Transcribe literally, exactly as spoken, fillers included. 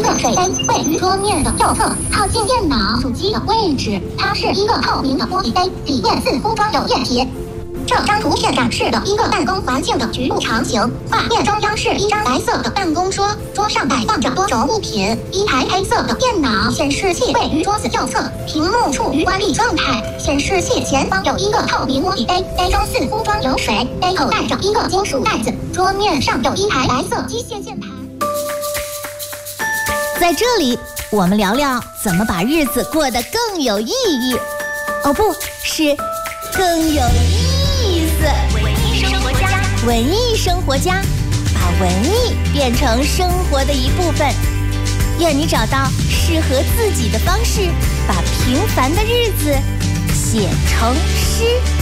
个水杯位于桌面的右侧，靠近电脑主机的位置。它是一个透明的玻璃杯，里面似乎装有液体。这张图片展示的一个办公环境的局部场景，画面中央是一张白色的办公桌，桌上摆放着多种物品，一台黑色的电脑显示器位于桌子右侧，屏幕处于关闭状态，显示器前方有一个透明玻璃杯，杯中似乎装有水，杯口带着一个金属袋子，桌面上有一台白色机械键盘。 在这里，我们聊聊怎么把日子过得更有意义。哦，不是，更有意思。 文艺生活家， 文艺生活家，把文艺变成生活的一部分。愿你找到适合自己的方式，把平凡的日子写成诗。